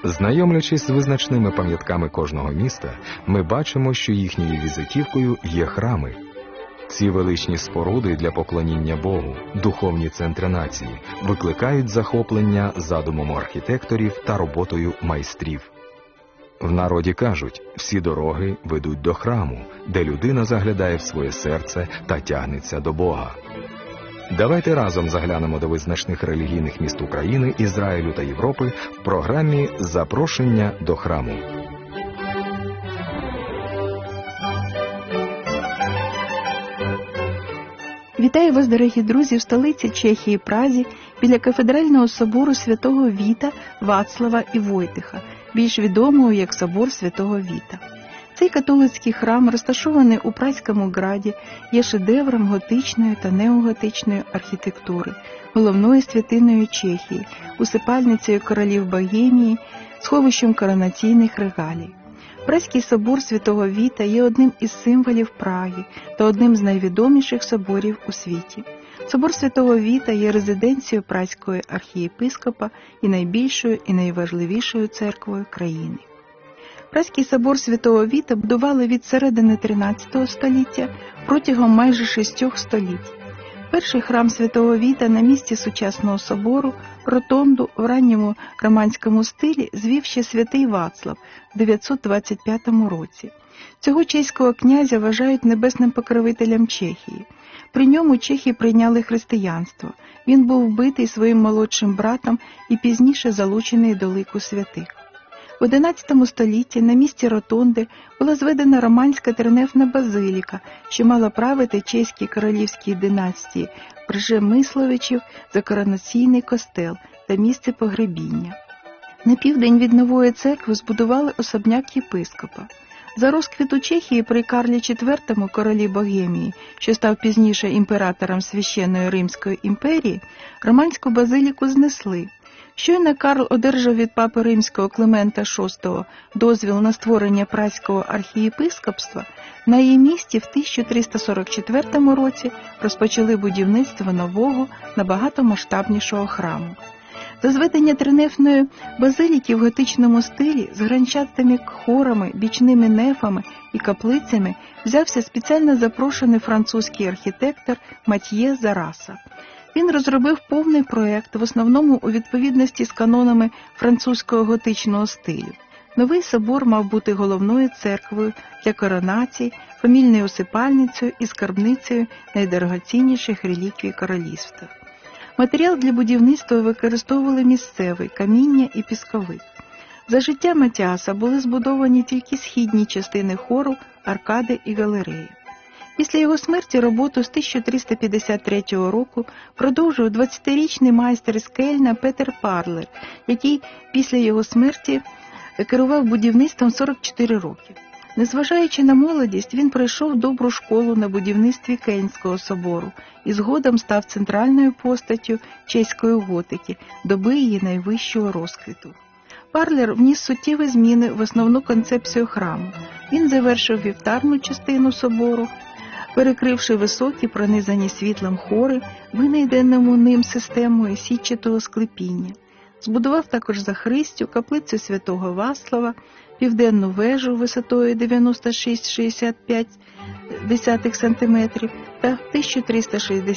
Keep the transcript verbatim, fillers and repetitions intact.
Знайомлячись з визначними пам'ятками кожного міста, ми бачимо, що їхньою візитівкою є храми. Ці величні споруди для поклоніння Богу, духовні центри нації, викликають захоплення задумом архітекторів та роботою майстрів. В народі кажуть, всі дороги ведуть до храму, де людина заглядає в своє серце та тягнеться до Бога. Давайте разом заглянемо до визначних релігійних міст України, Ізраїлю та Європи в програмі «Запрошення до храму». Вітаю вас, дорогі друзі, в столиці Чехії Празі, біля кафедрального собору святого Віта, Вацлава і Войтиха, більш відомого як собор святого Віта. Цей католицький храм, розташований у Празькому граді, є шедевром готичної та неоготичної архітектури, головною святиною Чехії, усипальницею королів Богемії, сховищем коронаційних регалій. Празький собор святого Віта є одним із символів Праги та одним з найвідоміших соборів у світі. Собор святого Віта є резиденцією Празького архієпископа і найбільшою і найважливішою церквою країни. Празький собор святого Віта будували від середини тринадцятого століття протягом майже шістьох століть. Перший храм святого Віта на місці сучасного собору, ротонду в ранньому романському стилі звів ще святий Вацлав в дев'ятсот двадцять п'ятому році. Цього чеського князя вважають небесним покровителем Чехії. При ньому чехи прийняли християнство. Він був вбитий своїм молодшим братом і пізніше залучений до лику святих. В одинадцятому столітті на місці ротонди була зведена романська тринефна базиліка, що мала правити чеській королівській династії Пржемисловичів за коронаційний костел та місце погребіння. На південь від нової церкви збудували особняк єпископа. За розквіту Чехії при Карлі четвертому, королі Богемії, що став пізніше імператором Священної Римської імперії, романську базиліку знесли. Щойно Карл одержав від папи римського Климента шостого дозвіл на створення Празького архієпископства, на її місці в тисяча триста сорок четвертому році розпочали будівництво нового, набагато масштабнішого храму. За зведення тринефної базиліки в готичному стилі з гранчастими хорами, бічними нефами і каплицями взявся спеціально запрошений французький архітектор Матьє Зараса. Він розробив повний проєкт, в основному у відповідності з канонами французького готичного стилю. Новий собор мав бути головною церквою для коронацій, фамільною усипальницею і скарбницею найдорогоцінніших реліквій королівства. Матеріал для будівництва використовували місцевий – каміння і пісковик. За життя Матіаса були збудовані тільки східні частини хору, аркади і галереї. Після його смерті роботу з тисяча триста п'ятдесят третього року продовжив двадцятирічний майстер з Кельна Петер Парлер, який після його смерті керував будівництвом сорок чотири роки. Незважаючи на молодість, він пройшов добру школу на будівництві Кельнського собору і згодом став центральною постаттю чеської готики, доби її найвищого розквіту. Парлер вніс суттєві зміни в основну концепцію храму. Він завершив вівтарну частину собору, перекривши високі, пронизані світлом хори, винайденому ним системою сітчатого склепіння. Збудував також захристю, каплицю святого Вацлава, південну вежу висотою дев'яносто шість цілих шістдесят п'ять сантиметрів та в тисяча триста шістдесят